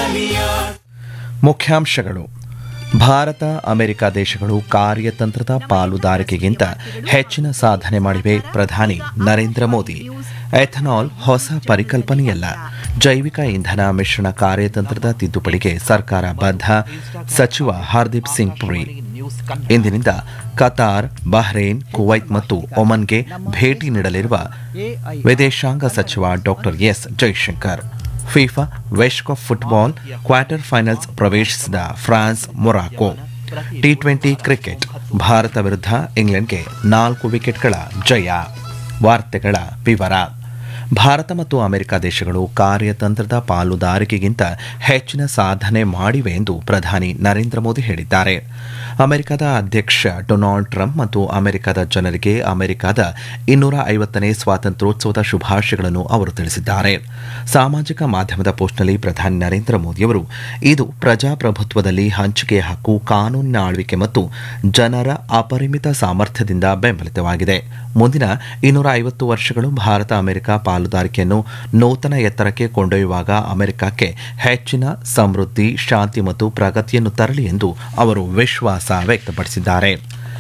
ಮುಖ್ಯಾಂಶಗಳು. ಭಾರತ ಅಮೆರಿಕ ದೇಶಗಳು ಕಾರ್ಯತಂತ್ರದ ಪಾಲುದಾರಿಕೆಗಿಂತ ಹೆಚ್ಚಿನ ಸಾಧನೆ ಮಾಡಿವೆ. ಪ್ರಧಾನಿ ನರೇಂದ್ರ ಮೋದಿ. ಎಥನಾಲ್ ಹೊಸ ಪರಿಕಲ್ಪನೆಯಲ್ಲ, ಜೈವಿಕ ಇಂಧನ ಮಿಶ್ರಣ ಕಾರ್ಯತಂತ್ರದ ತಿದ್ದುಪಡಿಗೆ ಸರ್ಕಾರ ಬದ್ಧ. ಸಚಿವ ಹರ್ದೀಪ್ ಸಿಂಗ್ ಪುರಿ. ಇಂದಿನಿಂದ ಕತಾರ್, ಬಹ್ರೇನ್, ಕುವೈತ್ ಮತ್ತು ಒಮನ್ಗೆ ಭೇಟಿ ನೀಡಲಿರುವ ವಿದೇಶಾಂಗ ಸಚಿವ ಡಾಕ್ಟರ್ ಎಸ್ ಜೈಶಂಕರ್. ಫಿಫಾ ವಿಶ್ವಕಪ್ ಫುಟ್ಬಾಲ್ ಕ್ವಾರ್ಟರ್ ಫೈನಲ್ಸ್ ಪ್ರವೇಶಿಸಿದ France, Morocco. T20 cricket Bharat ವಿರುದ್ಧ ಇಂಗ್ಲೆಂಡ್ಗೆ 4 ವಿಕೆಟ್ಗಳ ಜಯ. ವಾರ್ತೆಗಳ ವಿವರ. ಭಾರತ ಮತ್ತು ಅಮೆರಿಕ ದೇಶಗಳು ಕಾರ್ಯತಂತ್ರದ ಪಾಲುದಾರಿಕೆಗಿಂತ ಹೆಚ್ಚಿನ ಸಾಧನೆ ಮಾಡಿವೆ ಎಂದು ಪ್ರಧಾನಿ ನರೇಂದ್ರ ಮೋದಿ ಹೇಳಿದ್ದಾರೆ. ಅಮೆರಿಕದ ಅಧ್ಯಕ್ಷ ಡೊನಾಲ್ಡ್ ಟ್ರಂಪ್ ಮತ್ತು ಅಮೆರಿಕದ ಜನರಿಗೆ ಅಮೆರಿಕದ 250ನೇ ಸ್ವಾತಂತ್ರ್ಯೋತ್ಸವದ ಶುಭಾಶಯಗಳನ್ನು ಅವರು ತಿಳಿಸಿದ್ದಾರೆ. ಸಾಮಾಜಿಕ ಮಾಧ್ಯಮದ ಪೋಸ್ಟ್ನಲ್ಲಿ ಪ್ರಧಾನಿ ನರೇಂದ್ರ ಮೋದಿಯವರು, ಇದು ಪ್ರಜಾಪ್ರಭುತ್ವದಲ್ಲಿ ಹಂಚಿಕೆಯ ಹಕ್ಕು, ಕಾನೂನಿನ ಆಳ್ವಿಕೆ ಮತ್ತು ಜನರ ಅಪರಿಮಿತ ಸಾಮರ್ಥ್ಯದಿಂದ ಬೆಂಬಲಿತವಾಗಿದೆ. ಮುಂದಿನ 250 ವರ್ಷಗಳು ಭಾರತ ಅಮೆರಿಕ ಪಾಲುದಾರಿಕೆಯನ್ನು ನೂತನ ಎತ್ತರಕ್ಕೆ ಕೊಂಡೊಯ್ಯುವಾಗ ಅಮೆರಿಕಕ್ಕೆ ಹೆಚ್ಚಿನ ಸಮೃದ್ಧಿ, ಶಾಂತಿ ಮತ್ತು ಪ್ರಗತಿಯನ್ನು ತರಲಿ ಎಂದು ಅವರು ವಿಶ್ವಾಸ ವ್ಯಕ್ತಪಡಿಸಿದ್ದಾರೆ.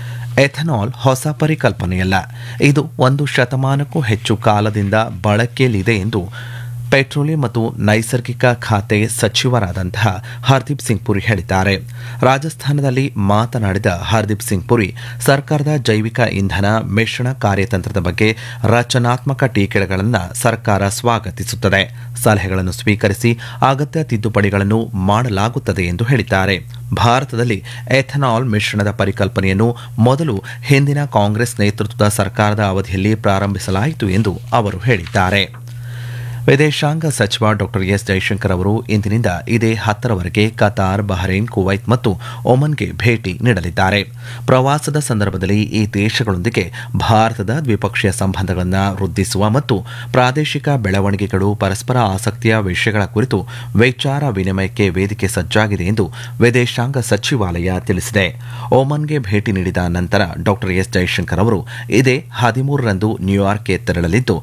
ಎಥನಾಲ್ ಹೊಸ ಪರಿಕಲ್ಪನೆಯಲ್ಲ, ಇದು 1 ಶತಮಾನಕ್ಕೂ ಹೆಚ್ಚು ಕಾಲದಿಂದ ಬಳಕೆಯಲ್ಲಿದೆ ಎಂದು ಪೆಟ್ರೋಲಿಯಂ ಮತ್ತು ನೈಸರ್ಗಿಕ ಖಾತೆ ಸಚಿವರಾದಂತಹ ಹರ್ದೀಪ್ ಸಿಂಗ್ ಪುರಿ ಹೇಳಿದ್ದಾರೆ. ರಾಜಸ್ಥಾನದಲ್ಲಿ ಮಾತನಾಡಿದ ಹರ್ದೀಪ್ ಸಿಂಗ್ ಪುರಿ, ಸರ್ಕಾರದ ಜೈವಿಕ ಇಂಧನ ಮಿಶ್ರಣ ಕಾರ್ಯತಂತ್ರದ ಬಗ್ಗೆ ರಚನಾತ್ಮಕ ಟೀಕೆಗಳನ್ನು ಸರ್ಕಾರ ಸ್ವಾಗತಿಸುತ್ತದೆ. ಸಲಹೆಗಳನ್ನು ಸ್ವೀಕರಿಸಿ ಅಗತ್ಯ ತಿದ್ದುಪಡಿಗಳನ್ನು ಮಾಡಲಾಗುತ್ತದೆ ಎಂದು ಹೇಳಿದ್ದಾರೆ. ಭಾರತದಲ್ಲಿ ಎಥನಾಲ್ ಮಿಶ್ರಣದ ಪರಿಕಲ್ಪನೆಯನ್ನು ಮೊದಲು ಹಿಂದಿನ ಕಾಂಗ್ರೆಸ್ ನೇತೃತ್ವದ ಸರ್ಕಾರದ ಅವಧಿಯಲ್ಲಿ ಪ್ರಾರಂಭಿಸಲಾಯಿತು ಎಂದು ಅವರು ಹೇಳಿದ್ದಾರೆ. ವಿದೇಶಾಂಗ ಸಚಿವ ಡಾಕ್ಟರ್ ಎಸ್ ಜೈಶಂಕರ್ ಅವರು ಇಂದಿನಿಂದ ಇದೇ 10ರವರೆಗೆ ಕತಾರ್, ಬಹ್ರೇನ್, ಕುವೈತ್ ಮತ್ತು ಒಮನ್ಗೆ ಭೇಟಿ ನೀಡಲಿದ್ದಾರೆ. ಪ್ರವಾಸದ ಸಂದರ್ಭದಲ್ಲಿ ಈ ದೇಶಗಳೊಂದಿಗೆ ಭಾರತದ ದ್ವಿಪಕ್ಷೀಯ ಸಂಬಂಧಗಳನ್ನು ವೃದ್ಧಿಸುವ ಮತ್ತು ಪ್ರಾದೇಶಿಕ ಬೆಳವಣಿಗೆಗಳು, ಪರಸ್ಪರ ಆಸಕ್ತಿಯ ವಿಷಯಗಳ ಕುರಿತು ವಿಚಾರ ವಿನಿಮಯಕ್ಕೆ ವೇದಿಕೆ ಸಜ್ಜಾಗಿದೆ ಎಂದು ವಿದೇಶಾಂಗ ಸಚಿವಾಲಯ ತಿಳಿಸಿದೆ. ಒಮನ್ಗೆ ಭೇಟಿ ನೀಡಿದ ನಂತರ ಡಾಕ್ಟರ್ ಎಸ್ ಜೈಶಂಕರ್ ಅವರು ಇದೇ 13ರಂದು ನ್ಯೂಯಾರ್ಕ್ಗೆ ತೆರಳಲಿದ್ದು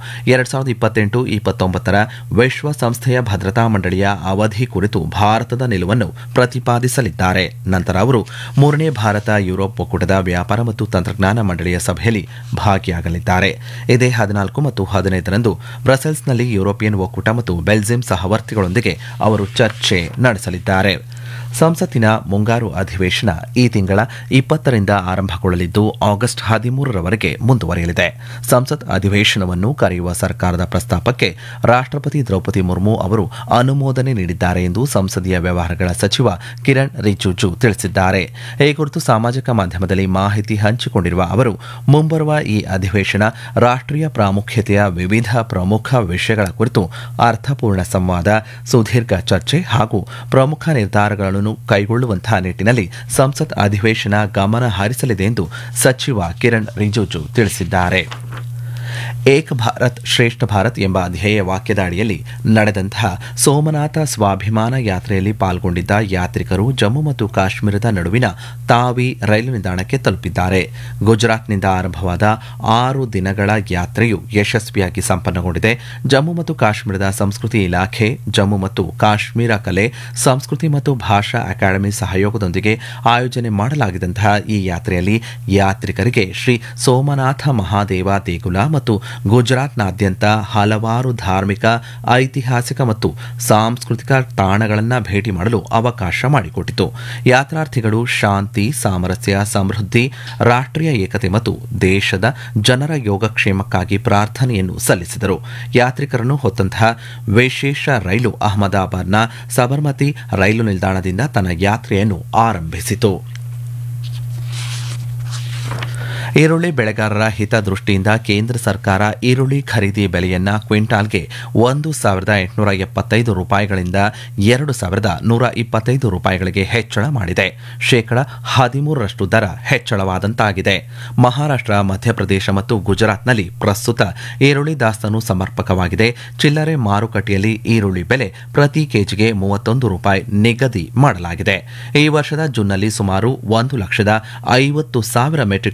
2028-29 ವಿಶ್ವಸಂಸ್ಥೆಯ ಭದ್ರತಾ ಮಂಡಳಿಯ ಅವಧಿ ಕುರಿತು ಭಾರತದ ನಿಲುವನ್ನು ಪ್ರತಿಪಾದಿಸಲಿದ್ದಾರೆ. ನಂತರ ಅವರು 3ನೇ ಭಾರತ ಯುರೋಪ್ ಒಕ್ಕೂಟದ ವ್ಯಾಪಾರ ಮತ್ತು ತಂತ್ರಜ್ಞಾನ ಮಂಡಳಿಯ ಸಭೆಯಲ್ಲಿ ಭಾಗಿಯಾಗಲಿದ್ದಾರೆ. ಇದೇ 14 ಮತ್ತು 15ರಂದು ಬ್ರಸೆಲ್ಸ್ನಲ್ಲಿ ಯುರೋಪಿಯನ್ ಒಕ್ಕೂಟ ಮತ್ತು ಬೆಲ್ಜಿಯಂ ಸಹವರ್ತಿಗಳೊಂದಿಗೆ ಅವರು ಚರ್ಚೆ ನಡೆಸಲಿದ್ದಾರೆ. ಸಂಸತ್ತಿನ ಮುಂಗಾರು ಅಧಿವೇಶನ ಈ ತಿಂಗಳ 20ರಿಂದ ಆರಂಭಗೊಳ್ಳಲಿದ್ದು ಆಗಸ್ಟ್ 13ರವರೆಗೆ ಮುಂದುವರಿಯಲಿದೆ. ಸಂಸತ್ ಅಧಿವೇಶನವನ್ನು ಕರೆಯುವ ಸರ್ಕಾರದ ಪ್ರಸ್ತಾಪಕ್ಕೆ ರಾಷ್ಟ್ರಪತಿ ದ್ರೌಪದಿ ಮುರ್ಮು ಅವರು ಅನುಮೋದನೆ ನೀಡಿದ್ದಾರೆ ಎಂದು ಸಂಸದೀಯ ವ್ಯವಹಾರಗಳ ಸಚಿವ ಕಿರಣ್ ರಿಜಿಜು ತಿಳಿಸಿದ್ದಾರೆ. ಈ ಕುರಿತು ಸಾಮಾಜಿಕ ಮಾಧ್ಯಮದಲ್ಲಿ ಮಾಹಿತಿ ಹಂಚಿಕೊಂಡಿರುವ ಅವರು, ಮುಂಬರುವ ಈ ಅಧಿವೇಶನ ರಾಷ್ಟ್ರೀಯ ಪ್ರಾಮುಖ್ಯತೆಯ ವಿವಿಧ ಪ್ರಮುಖ ವಿಷಯಗಳ ಕುರಿತು ಅರ್ಥಪೂರ್ಣ ಸಂವಾದ, ಸುದೀರ್ಘ ಚರ್ಚೆ ಹಾಗೂ ಪ್ರಮುಖ ನಿರ್ಧಾರಗಳನ್ನು ಕೈಗೊಳ್ಳುವಂತಹ ನಿಟ್ಟಿನಲ್ಲಿ ಸಂಸತ್ ಅಧಿವೇಶನ ಗಮನ ಹರಿಸಲಿದೆ ಎಂದು ಸಚಿವ ಕಿರಣ್ ರಿಜಿಜು ತಿಳಿಸಿದ್ದಾರೆ. ಏಕ್ ಭಾರತ್ ಶ್ರೇಷ್ಠ ಭಾರತ್ ಎಂಬ ಧ್ಯೇಯ ವಾಕ್ಯದ ಅಡಿಯಲ್ಲಿ ನಡೆದಂತಹ ಸೋಮನಾಥ ಸ್ವಾಭಿಮಾನ ಯಾತ್ರೆಯಲ್ಲಿ ಪಾಲ್ಗೊಂಡಿದ್ದ ಯಾತ್ರಿಕರು ಜಮ್ಮು ಮತ್ತು ಕಾಶ್ಮೀರದ ನಡುವಿನ ತಾವಿ ರೈಲು ನಿಲ್ದಾಣಕ್ಕೆ ತಲುಪಿದ್ದಾರೆ. ಗುಜರಾತ್ನಿಂದ ಆರಂಭವಾದ 6 ದಿನಗಳ ಯಾತ್ರೆಯು ಯಶಸ್ವಿಯಾಗಿ ಸಂಪನ್ನಗೊಂಡಿದೆ. ಜಮ್ಮು ಮತ್ತು ಕಾಶ್ಮೀರದ ಸಂಸ್ಕೃತಿ ಇಲಾಖೆ, ಜಮ್ಮು ಮತ್ತು ಕಾಶ್ಮೀರ ಕಲೆ, ಸಂಸ್ಕೃತಿ ಮತ್ತು ಭಾಷಾ ಅಕಾಡೆಮಿ ಸಹಯೋಗದೊಂದಿಗೆ ಆಯೋಜನೆ ಮಾಡಲಾಗಿದ್ದಂತಹ ಈ ಯಾತ್ರೆಯಲ್ಲಿ ಯಾತ್ರಿಕರಿಗೆ ಶ್ರೀ ಸೋಮನಾಥ ಮಹಾದೇವ ದೇಗುಲ ಮತ್ತು ಗುಜರಾತ್ನಾದ್ಯಂತ ಹಲವಾರು ಧಾರ್ಮಿಕ, ಐತಿಹಾಸಿಕ ಮತ್ತು ಸಾಂಸ್ಕೃತಿಕ ತಾಣಗಳನ್ನು ಭೇಟಿ ಮಾಡಲು ಅವಕಾಶ ಮಾಡಿಕೊಟ್ಟಿತು. ಯಾತ್ರಾರ್ಥಿಗಳು ಶಾಂತಿ, ಸಾಮರಸ್ಯ, ಸಮೃದ್ಧಿ, ರಾಷ್ಟ್ರೀಯ ಏಕತೆ ಮತ್ತು ದೇಶದ ಜನರ ಯೋಗಕ್ಷೇಮಕ್ಕಾಗಿ ಪ್ರಾರ್ಥನೆಯನ್ನು ಸಲ್ಲಿಸಿದರು. ಯಾತ್ರಿಕರನ್ನು ಹೊತ್ತಂತಹ ವಿಶೇಷ ರೈಲು ಅಹಮದಾಬಾದ್ನ ಸಬರ್ಮತಿ ರೈಲು ನಿಲ್ದಾಣದಿಂದ ತನ್ನ ಯಾತ್ರೆಯನ್ನು ಆರಂಭಿಸಿತು. ಈರುಳ್ಳಿ ಬೆಳೆಗಾರರ ಹಿತದೃಷ್ಟಿಯಿಂದ ಕೇಂದ್ರ ಸರ್ಕಾರ ಈರುಳ್ಳಿ ಖರೀದಿ ಬೆಲೆಯನ್ನು ಕ್ವಿಂಟಾಲ್ಗೆ 1,875 ರೂಪಾಯಿಗಳಿಂದ 2,125 ರೂಪಾಯಿಗಳಿಗೆ ಹೆಚ್ಚಳ ಮಾಡಿದೆ. ಶೇಕಡ 13ರಷ್ಟು ದರ ಹೆಚ್ಚಳವಾದಂತಾಗಿದೆ. ಮಹಾರಾಷ್ಟ್ರ, ಮಧ್ಯಪ್ರದೇಶ ಮತ್ತು ಗುಜರಾತ್ನಲ್ಲಿ ಪ್ರಸ್ತುತ ಈರುಳ್ಳಿ ದಾಸ್ತಾನು ಸಮರ್ಪಕವಾಗಿದೆ. ಚಿಲ್ಲರೆ ಮಾರುಕಟ್ಟೆಯಲ್ಲಿ ಈರುಳ್ಳಿ ಬೆಲೆ ಪ್ರತಿ ಕೆಜಿಗೆ 31 ರೂಪಾಯಿ ನಿಗದಿ ಮಾಡಲಾಗಿದೆ. ಈ ವರ್ಷದ ಜೂನ್ನಲ್ಲಿ ಸುಮಾರು 1,50,000 ಮೆಟ್ರಿಕ್